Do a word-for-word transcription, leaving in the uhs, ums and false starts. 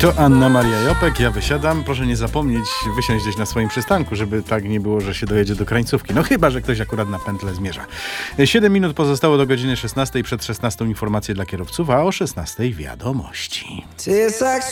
To Anna Maria Jopek, ja wysiadam. Proszę nie zapomnieć wysiąść gdzieś na swoim przystanku, żeby tak nie było, że się dojedzie do krańcówki. No chyba, że ktoś akurat na pętlę zmierza. Siedem minut pozostało do godziny szesnastej. Przed szesnastą informacje dla kierowców, a o szesnastej wiadomości.